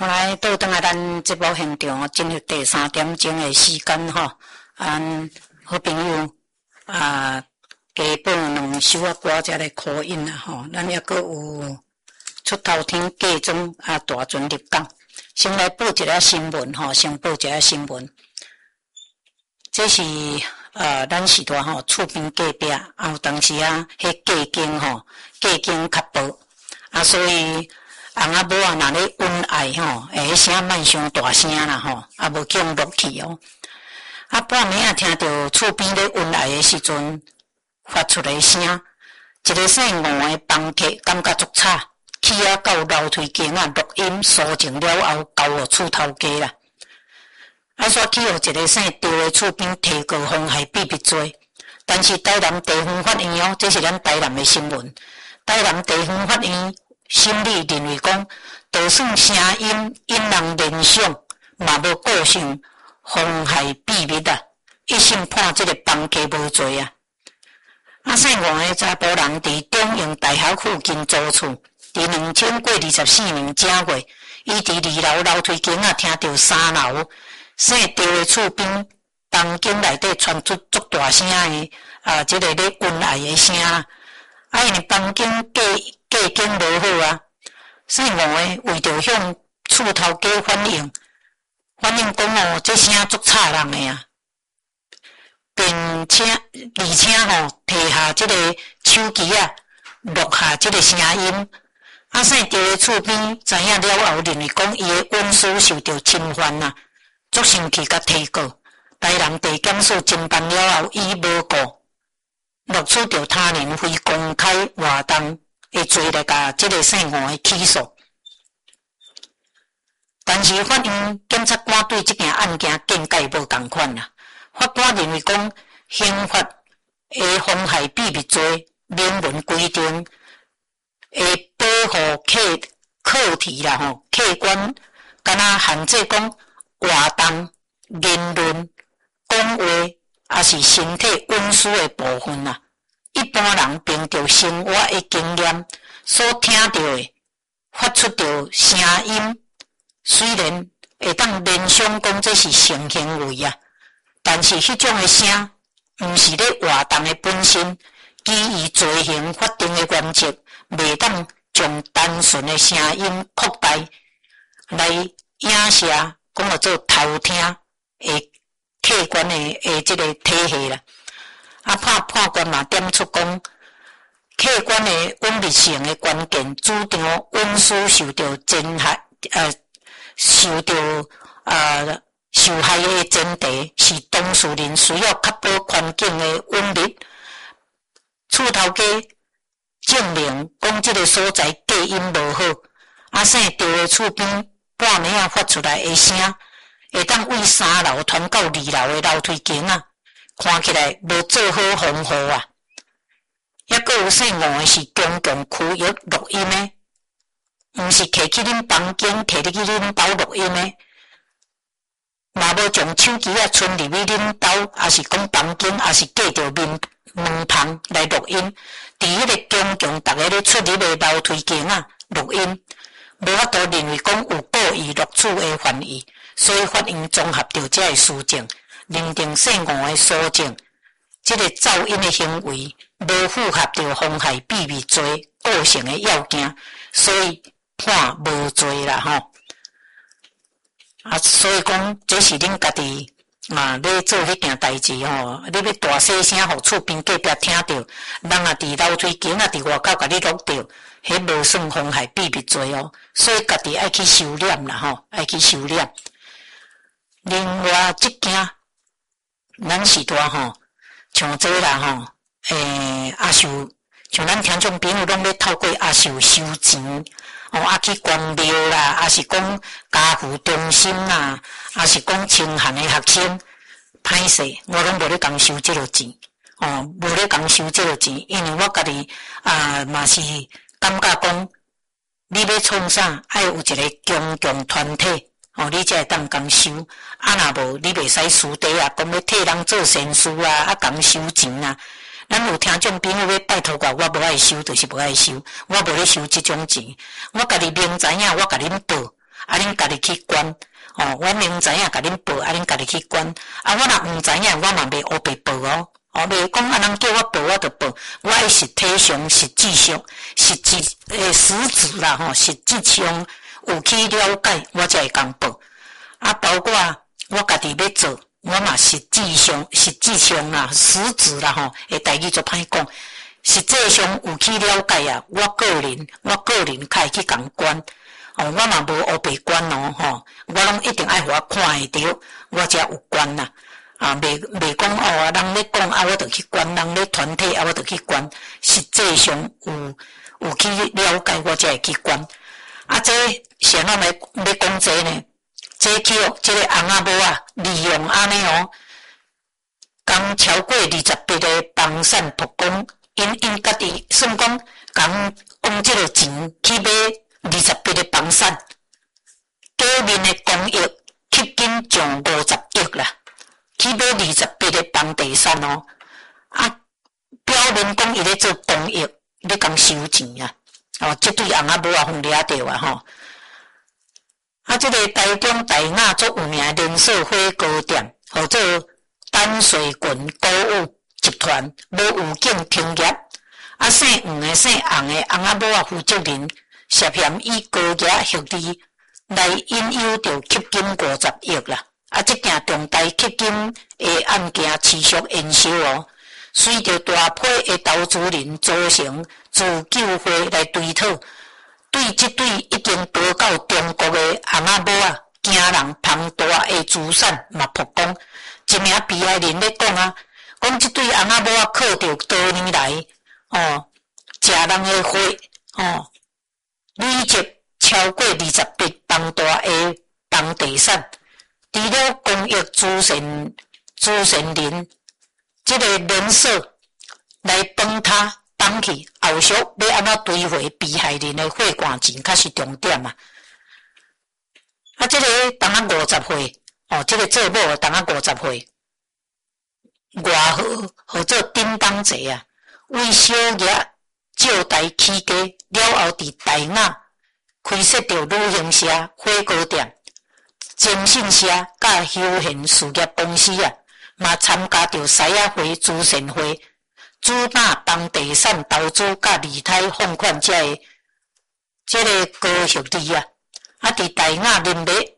后来倒转来咱节目现场，进入第3点钟的时间吼，好朋友加播2首歌才来call in啦吼，咱还阁有出头天嫁妆大船入港，先来报一下新闻吼，先报一下新闻。这是咱时代吼厝边隔壁，有当时迄嫁经吼，嫁经较薄所以翁仔某若咧恩爱吼，会声慢伤大声啦吼，无降落去哦。半暝听到厝边咧恩爱的时阵，发出来声，一个姓吴的房客感觉足差，去到楼梯间录音肃静了后，交互厝头家啦。煞去互一个姓赵的厝边提告妨害秘密罪，但是台南地方法院这是咱台南的新闻。台南地方法院审理认为讲，就算声音引人联想，嘛无构成妨害秘密一审判这个房客无罪姓吴的查甫人伫中英大学附近租厝，伫2000过24年正月，伊伫2楼楼梯间听到3楼姓赵的厝边房间内底传出足大声的这个咧恩爱的声因为房间价经无好姓吴的为着向厝头家反映讲这声足吵人的而且摕下这个手机录下这个声音姓赵的厝边知影了后，认为讲伊的隐私受到侵犯足生气甲提告。台南地检署侦办了后，伊无过录取到他人非公开活动的罪来甲这个姓吴的起诉。但是法院检察官对这件案件见解无同款法官认为讲，刑法的妨害秘密罪明文规定会保护客体客观，敢若限制讲活动、言论、讲话，也是身体隐私的部分一般人凭着生活的经验所听到的，发出着声音，虽然会当联想讲这是性行为但是迄种的声，毋是咧活动的本身，基于罪刑法定的原则，袂当将单纯的声音扩大来影射，讲做偷听的客观的这个体系啦。判官嘛点出讲，客观的隐秘性的关键，主张隐私受到受害的前提是当事人需要确保环境的隐秘。厝头家证明讲这个所在隔音无好，姓赵的厝边半暝发出来的声，会当为3楼传到2楼的楼梯间看起来无做好防护还佫有姓吴的是公共区域录音的，毋是摕去恁房间，摕入去恁兜录音的。嘛无将手机存入去恁兜，也是讲房间，也是隔着门旁来录音。伫迄个公共逐个咧出入的楼梯间录音，无法度认为讲有故意录取的犯意，所以法院综合着这个事证，认定姓吴的所证，这个噪音的行为无符合着妨害秘密罪构成的要件，所以判无罪啦所以讲，这是恁家己咧做迄件代志你要大细声，互厝边隔壁听到，人伫楼梯间伫外口甲你录到，迄无算妨害秘密罪所以家己爱去收敛啦爱去收敛。另外这件，咱时代像这啦阿秀，像咱听众朋友拢咧透过阿秀收钱。去关庙啦，也是讲家扶中心啦，也是讲清寒的学生，歹势，我拢无咧讲收这个钱，无咧讲收这个钱，因为我家己嘛是感觉讲，你要创啥，爱有一个公共团体，你才会当讲收，若无你袂使私底讲要替人做善事讲收钱咱有听众朋友要拜托我无爱收，就是无爱收，我无咧收这种钱。我家己明知影，我甲恁报， 啊，恁家己去管。哦，我明知影甲恁报，啊，恁家己去管。啊，我若毋知影，我嘛袂黑白报哦。哦，袂讲啊，人叫我报，我就报。我爱实体上、实际上、实质啦，实际上有去了解，我才会讲报。啊，包括我家己要做，我嘛实际上啦、实质啦，诶，代志就歹讲。实际上有去了解啊，我个人较会去共管。哦，我嘛无黑白管哦，我拢一定爱互我看会着，我才有管啦。啊，袂讲哦，人咧讲啊，我就去管；人咧团体啊，我就去管。实际上有去了解，我才会去管。啊，这谁那么要讲这呢？这去哦，这个翁仔某啊，利用安尼哦，讲超过28个房产曝光，因家己算讲讲用这个钱去买28个房产，假面的公益吸金上50亿啦。去买28个房地产哦，啊，表面讲伊咧做公益，咧讲收钱啊，哦，这对翁仔某啊，互掠着啊吼。啊，这个台中大雅足有名连锁火锅店，号做淡水郡购物集团，无有境停业。啊，姓黄的、姓洪的翁仔某啊，负责人涉嫌以高额获利来引诱着吸金50亿啦。啊，这件重大吸金的案件持续延烧哦，随着大批的投资人组成自救会来追讨，对这对已经逃到中国的翁仔某啊，惊人庞大的资产嘛曝光。一名被害人咧讲啊，讲这对翁仔某啊，靠着多年来哦，食人的花哦，累积超过28房大的房地产。除了公益慈善人，这个连锁来帮他绑去，后续要安怎追回被害人的血汗钱，才是重点啊！啊，这个当啊50岁，哦，这个做某当啊50岁，外号做叮当节啊，为小业借贷起家，了后伫大雅开设着旅行社、火锅店。精神社甲休闲事业公司啊，嘛参加着狮仔会、慈善会，主打房地产投资甲理财放款这个高福利啊。啊，伫大雅林立